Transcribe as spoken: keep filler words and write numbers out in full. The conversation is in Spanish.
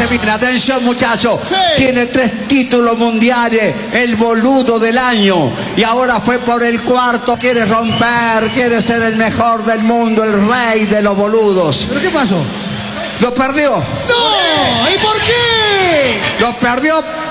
bien. Atención, muchachos. Sí. Tiene tres títulos mundiales, el boludo del año. Y ahora fue por el cuarto. Quiere romper, quiere ser el mejor del mundo, el rey de los boludos. ¿Pero qué pasó? Lo perdió. ¡No! ¿Y por qué? Lo perdió